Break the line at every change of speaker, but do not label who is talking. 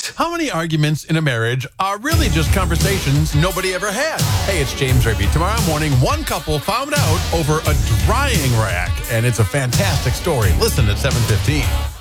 How many arguments in a marriage are really just conversations nobody ever had? Hey, it's James Raby. Tomorrow morning, one couple found out over a drying rack, and it's a fantastic story. Listen at 7:15.